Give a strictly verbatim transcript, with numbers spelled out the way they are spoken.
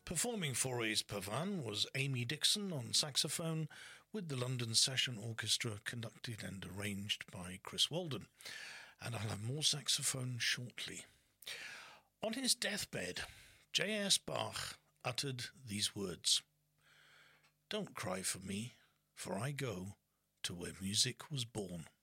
Performing Fourier's Pavane was Amy Dixon on saxophone, with the London Session Orchestra conducted and arranged by Chris Walden. And I'll have more saxophone shortly. On his deathbed, J S Bach uttered these words: "Don't cry for me, for I go to where music was born."